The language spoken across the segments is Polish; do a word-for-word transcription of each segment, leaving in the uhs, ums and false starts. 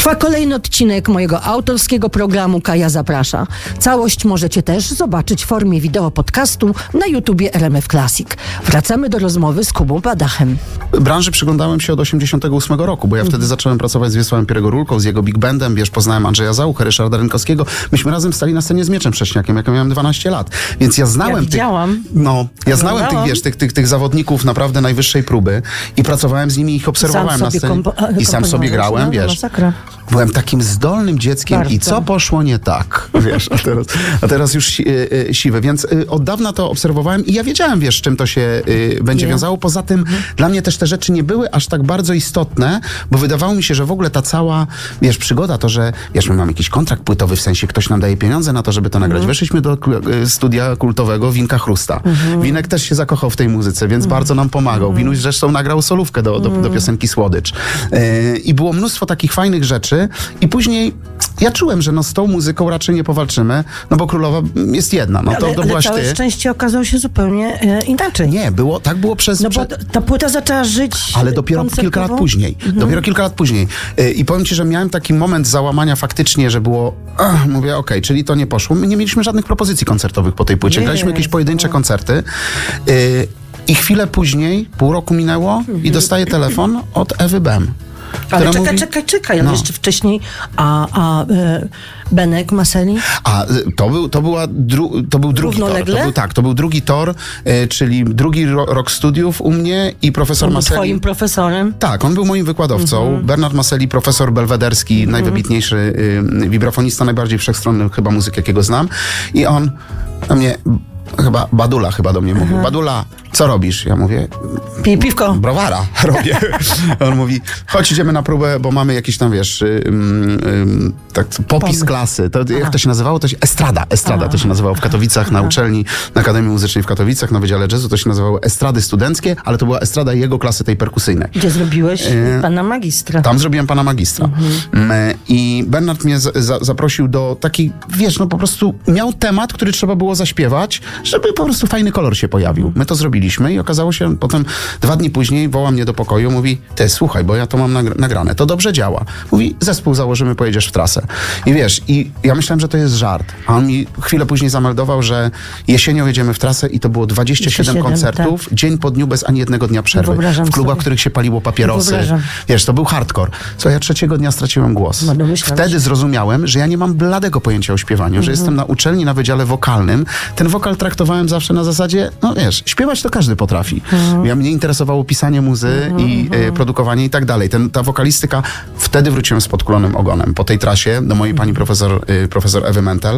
Trwa kolejny odcinek mojego autorskiego programu Kaja Zaprasza. Całość możecie też zobaczyć w formie wideo podcastu na YouTubie R M F Classic. Wracamy do rozmowy z Kubą Badachem. Branży przyglądałem się od osiemdziesiątego ósmego roku, bo ja wtedy zacząłem pracować z Wiesławem Pierego-Rulką, z jego Big Bandem, wiesz, poznałem Andrzeja Zauchę, Ryszarda Rynkowskiego. Myśmy razem stali na scenie z Mieczem Prześniakiem, jak ja miałem dwanaście lat. Więc ja znałem ja tych... widziałam. No, ja znałem tych, wiesz, tych, tych, tych zawodników naprawdę najwyższej próby i pracowałem z nimi, ich obserwowałem na scenie. Kompo- I sam sobie grałem, no, wiesz. Masakra. Byłem takim zdolnym dzieckiem. Bardzo. I co poszło nie tak, wiesz, a teraz, a teraz już si, y, y, siwe, więc y, od dawna to obserwowałem i ja wiedziałem, wiesz, czym to się y, będzie nie. wiązało. Poza tym mhm. dla mnie też te rzeczy nie były aż tak bardzo istotne, bo wydawało mi się, że w ogóle ta cała, wiesz, przygoda, to, że, wiesz, my mamy jakiś kontrakt płytowy, w sensie ktoś nam daje pieniądze na to, żeby to nagrać. Mhm. Weszliśmy do y, studia kultowego Winka Chrusta. Mhm. Winek też się zakochał w tej muzyce, więc mhm. bardzo nam pomagał. Mhm. Winuś zresztą nagrał solówkę do, do, do piosenki Słodycz. Y, I było mnóstwo takich fajnych rzeczy. I później ja czułem, że no z tą muzyką raczej nie powalczymy, no bo królowa jest jedna, no to, ale, to ale byłaś całe ty. szczęście okazało się zupełnie e, inaczej. Nie, było, tak było przez... No bo prze... ta płyta zaczęła żyć Ale dopiero kilka lat później. Mhm. Dopiero kilka lat później. Yy, I powiem ci, że miałem taki moment załamania faktycznie, że było, ach, mówię, okej, okay, czyli to nie poszło. My nie mieliśmy żadnych propozycji koncertowych po tej płycie. Graliśmy jakieś pojedyncze no. koncerty. Yy, I chwilę później, pół roku minęło mhm. i dostaję telefon od Ewy Bem. Ale czekaj, mówi... czekaj, czekaj, no. jeszcze wcześniej, a, a e, Benek Maseli? A to był, to była dru, to był drugi tor. To był, tak, to był drugi tor, e, czyli drugi ro, rok studiów u mnie i profesor on Maseli. Twoim profesorem? Tak, on był moim wykładowcą. Mhm. Bernard Maseli, profesor belwederski, mhm. najwybitniejszy y, wibrafonista, najbardziej wszechstronny chyba muzyk, jakiego znam. I on na mnie... Chyba Badula chyba do mnie mówił. Aha. Badula, co robisz? Ja mówię... Pij piwko. Browara robię. On mówi, chodź idziemy na próbę, bo mamy jakiś tam, wiesz, ym, ym, tak, popis klasy. To, jak to się nazywało? To się, estrada. Estrada Aha. to się nazywało w Katowicach, Aha. na uczelni, na Akademii Muzycznej w Katowicach, na Wydziale Jazzu. To się nazywało estrady studenckie, ale to była estrada jego klasy tej perkusyjnej. Gdzie zrobiłeś y- pana magistra. Tam zrobiłem pana magistra. Mhm. I Bernard mnie za, za, zaprosił do takiej, wiesz, no po prostu miał temat, który trzeba było zaśpiewać, żeby po prostu fajny kolor się pojawił. My to zrobiliśmy i okazało się, potem dwa dni później woła mnie do pokoju, mówi, ty słuchaj, bo ja to mam nagrane, to dobrze działa. Mówi, zespół założymy, pojedziesz w trasę. I wiesz, i ja myślałem, że to jest żart, a on mi chwilę później zameldował, że jesienią jedziemy w trasę i to było dwadzieścia siedem koncertów, tak. dzień po dniu, bez ani jednego dnia przerwy. Wyobrażam w klubach, sobie. w których się paliło papierosy. Wyobrażam. Wiesz, to był hardcore. Co ja trzeciego dnia straciłem głos. No, Wtedy zrozumiałem, że ja nie mam bladego pojęcia o śpiewaniu, mhm. że jestem na uczelni, na wydziale wokalnym. Ten wokal traktowałem zawsze na zasadzie, no wiesz, śpiewać to każdy potrafi. Mhm. Ja mnie interesowało pisanie muzy mhm. i y, produkowanie i tak dalej. Ten, ta wokalistyka, wtedy wróciłem z podkulonym ogonem. Po tej trasie do mojej pani profesor, y, profesor Ewy Mentel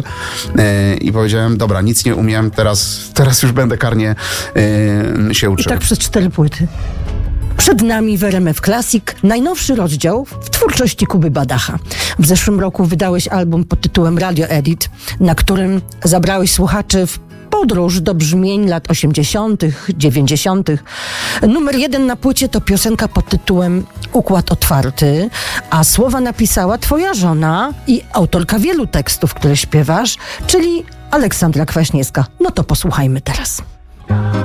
y, i powiedziałem, dobra, nic nie umiem, teraz, teraz już będę karnie y, się uczył. I tak przez cztery płyty. Przed nami w R M F Classic najnowszy rozdział w twórczości Kuby Badacha. W zeszłym roku wydałeś album pod tytułem Radio Edit, na którym zabrałeś słuchaczy w podróż do brzmień lat osiemdziesiątych, dziewięćdziesiątych. Numer jeden na płycie to piosenka pod tytułem Układ Otwarty, a słowa napisała twoja żona i autorka wielu tekstów, które śpiewasz, czyli Aleksandra Kwaśniewska. No to posłuchajmy teraz.